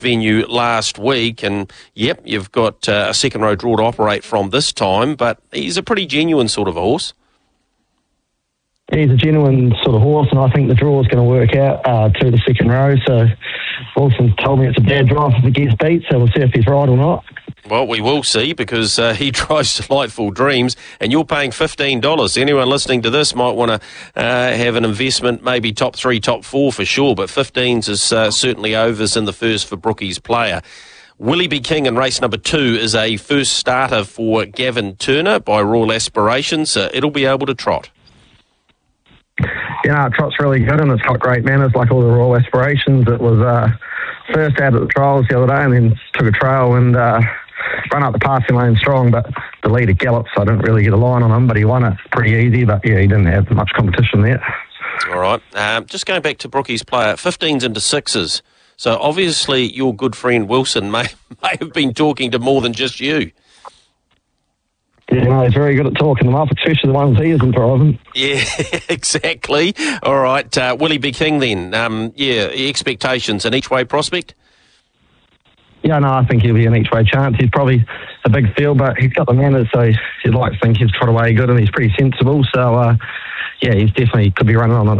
venue last week, and yep, you've got a second row draw to operate from this time, but he's a pretty genuine sort of a horse. He's a genuine sort of horse, and I think the draw is going to work out to the second row. So Wilson's told me it's a bad drive if it gets beat, so we'll see if he's right or not. Well, we will see, because he drives Delightful Dreams, and you're paying $15. Anyone listening to this might want to have an investment, maybe top 3, top 4 for sure, but 15s is certainly overs in the first for Brookie's Player. Willie B. King in race number 2 is a first starter for Gavin Turner by Royal Aspirations. It'll be able to trot. You know, it trots really good, and it's got great manners like all the Royal Aspirations. It was first out at the trials the other day, and then took a trail and run up the passing lane strong, but the leader galloped, so I didn't really get a line on him, but he won it pretty easy. But yeah, he didn't have much competition there. All right. Just going back to Brookie's Player, 15s into 6s. So obviously your good friend Wilson may have been talking to more than just you. Yeah, no, he's very good at talking them up, especially the ones he isn't driving. Yeah, exactly. All right, Willie B. King then. Expectations, an each-way prospect? Yeah, no, I think he'll be an each-way chance. He's probably a big field, but he's got the manners, so you'd like to think he's trot away good, and he's pretty sensible. So, yeah, he's definitely could be running on